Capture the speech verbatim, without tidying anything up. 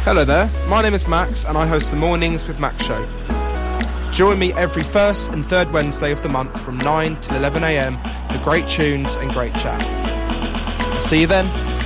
Hello there, my name is Max and I host the Mornings with Max show. Join me every first and third Wednesday of the month from nine till eleven a m for great tunes and great chat. See you then.